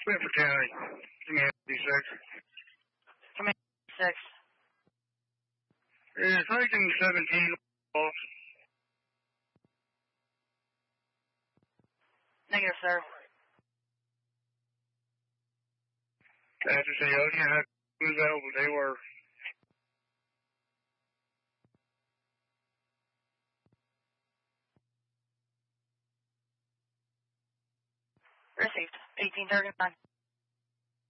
Quit for county. Command D6. Command 6. It's Hurricane 17 off. Negative, sir. After say, oh yeah, move that over. They were. Received. 1839.